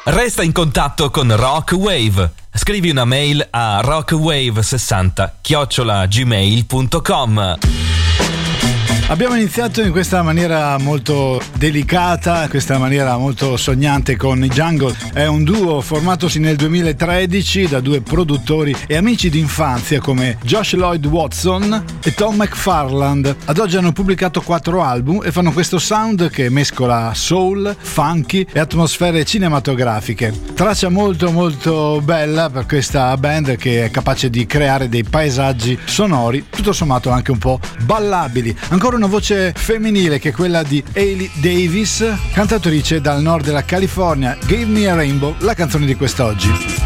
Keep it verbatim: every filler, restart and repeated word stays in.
Resta in contatto con Rock Wave. Scrivi una mail a rockwave sessanta chiocciola gmail punto com. Abbiamo iniziato in questa maniera molto delicata, in questa maniera molto sognante con i Jungle. È un duo formatosi nel duemilatredici da due produttori e amici d'infanzia come Josh Lloyd Watson e Tom McFarland. Ad oggi hanno pubblicato quattro album e fanno questo sound che mescola soul, funky e atmosfere cinematografiche. Traccia molto molto bella per questa band che è capace di creare dei paesaggi sonori, tutto sommato anche un po' ballabili. Ancora una voce femminile che è quella di Hailey Davis, cantatrice dal nord della California. Give Me a Rainbow, la canzone di quest'oggi.